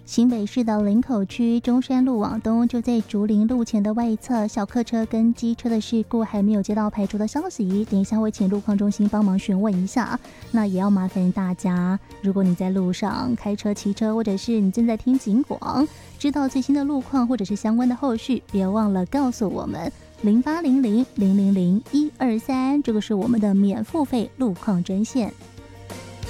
新北市的林口区中山路往东，就在竹林路前的外侧，小客车跟机车的事故还没有接到排除的消息，等一下会请路况中心帮忙询问一下。那也要麻烦大家，如果你在路上开车、骑车，或者是你正在听警广，知道最新的路况或者是相关的后续，别忘了告诉我们0800-000-123，这个是我们的免付费路况专线。